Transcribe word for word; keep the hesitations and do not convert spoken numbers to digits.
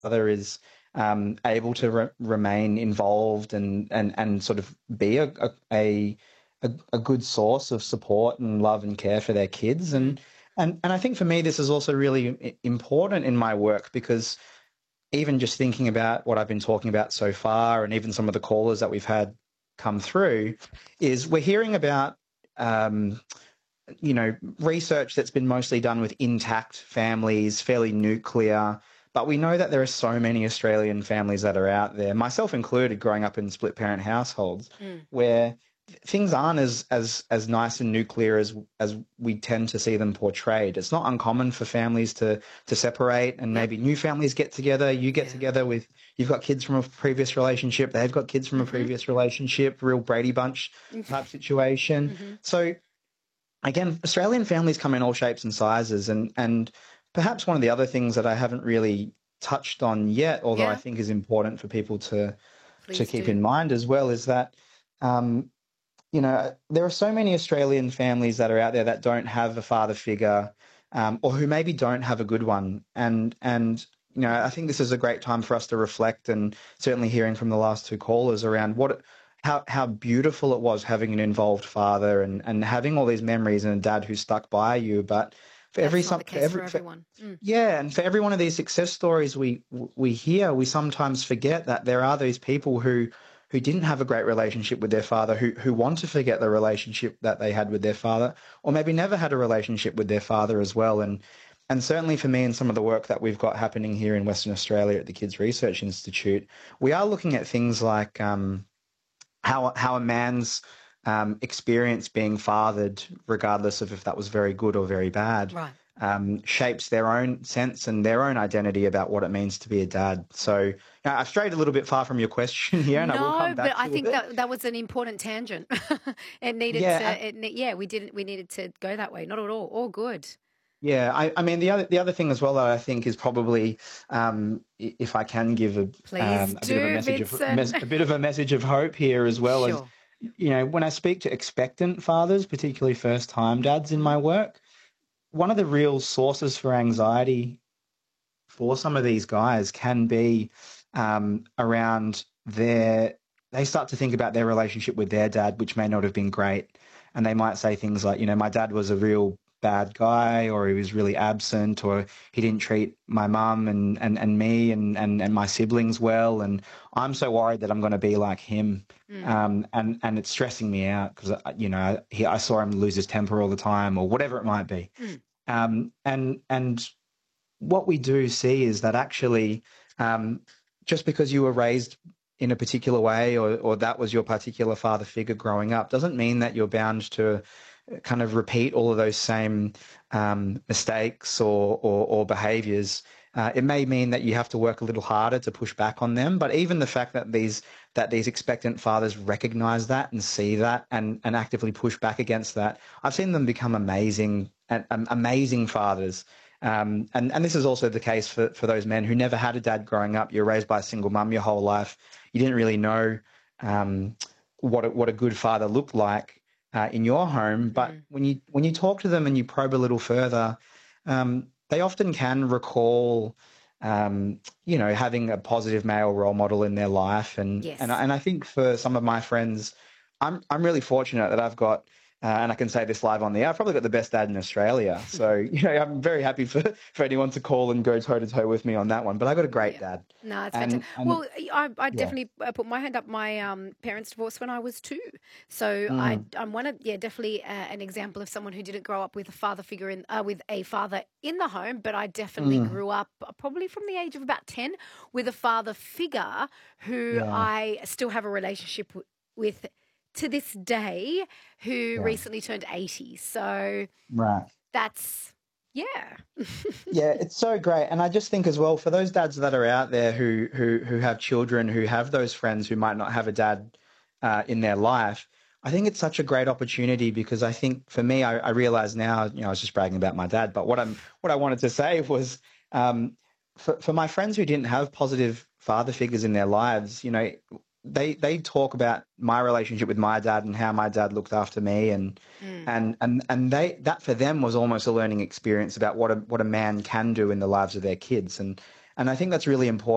father is um, able to re- remain involved and, and, and sort of be a, a, a, a good source of support and love and care for their kids. Mm. And, and, and I think for me, this is also really important in my work because even just thinking about what I've been talking about so far and even some of the callers that we've had come through is we're hearing about, um, you know, research that's been mostly done with intact families, fairly nuclear, but we know that there are so many Australian families that are out there, myself included, growing up in split parent households, Mm. where things aren't as as as nice and nuclear as as we tend to see them portrayed. It's not uncommon for families to to separate and Yep. maybe new families get together. You get Yeah. together with you've got kids from a previous relationship, they've got kids from a Mm-hmm. previous relationship, real Brady Bunch type situation. Mm-hmm. So again, Australian families come in all shapes and sizes, and and perhaps one of the other things that I haven't really touched on yet, although I Yeah, think is important for people to to please keep do. in mind as well, is that um, you know there are so many Australian families that are out there that don't have a father figure, um, or who maybe don't have a good one, and and you know I think this is a great time for us to reflect, and certainly hearing from the last two callers around what how how beautiful it was having an involved father and and having all these memories and a dad who stuck by you. But for every That's not some the for case for every for, everyone. Mm. yeah, and for every one of these success stories we we hear, we sometimes forget that there are these people who who didn't have a great relationship with their father, who who want to forget the relationship that they had with their father, or maybe never had a relationship with their father as well. And and certainly for me and some of the work that we've got happening here in Western Australia at the Kids Research Institute, we are looking at things like um, how how a man's um, experience being fathered, regardless of if that was very good or very bad, Right. um, shapes their own sense and their own identity about what it means to be a dad. So now I've strayed a little bit far from your question here, and I will come No, but back I to think it. that that was an important tangent. It needed Yeah, and to. It, ne- yeah, we didn't. We needed to go that way. Not at all. All good. yeah, I, I mean the other the other thing as well that I think is probably, um, i- if I can give a Please um, a bit of a do, message of Vincent. mes- a bit of a message of hope here as well as, Sure. you know, when I speak to expectant fathers, particularly first time dads in Hmm. my work, one of the real sources for anxiety for some of these guys can be um, around their, they start to think about their relationship with their dad, which may not have been great. And they might say things like, you know, my dad was a real bad guy, or he was really absent, or he didn't treat my mum and, and, and me and, and, and my siblings well. And I'm so worried that I'm going to be like him. Mm. Um, and, and it's stressing me out because, you know, he, I saw him lose his temper all the time or whatever it might be. Mm. Um, and, and what we do see is that actually, um, just because you were raised in a particular way, or, or that was your particular father figure growing up, doesn't mean that you're bound to kind of repeat all of those same um, mistakes or, or, or behaviors. Uh, it may mean that you have to work a little harder to push back on them, but even the fact that these that these expectant fathers recognize that and see that and, and actively push back against that, I've seen them become amazing, um, amazing fathers. Um, and, and this is also the case for, for those men who never had a dad growing up. You're raised by a single mum your whole life. You didn't really know um, what a, what a good father looked like uh, in your home. But Mm. when you when you talk to them and you probe a little further, um, they often can recall, um, you know, having a positive male role model in their life. And and I- Yes. and I think for some of my friends, I'm I'm really fortunate that I've got. Uh, and I can say this live on the air. I've probably got the best dad in Australia. So, you know, I'm very happy for, for anyone to call and go toe to toe with me on that one. But I got a great Yeah. dad. No, it's fantastic. And, and Well, I, I yeah. definitely uh, put my hand up. My um, parents divorced when I was two, so I Mm, I'm one of yeah definitely uh, an example of someone who didn't grow up with a father figure in uh, with a father in the home, but I definitely mm, grew up uh, probably from the age of about ten with a father figure who yeah. I still have a relationship w- with to this day, who Yeah. recently turned eighty. So Right. that's yeah. Yeah, it's so great. And I just think as well, for those dads that are out there who who who have children, who have those friends who might not have a dad uh, in their life, I think it's such a great opportunity because I think for me, I, I realize now, you know, I was just bragging about my dad, but what I'm what I wanted to say was um, for for my friends who didn't have positive father figures in their lives, you know, they they talk about my relationship with my dad and how my dad looked after me and Mm. and and and they that for them was almost a learning experience about what a what a man can do in the lives of their kids and and I think that's really important.